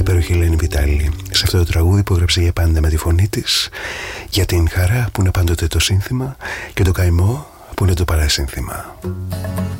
υπέροχη Ελένη Βιτάλη σε αυτό το τραγούδι που έγραψε για πάντα με τη φωνή της, για την χαρά που είναι πάντοτε το σύνθημα και το καημό που είναι το παρασύνθημα.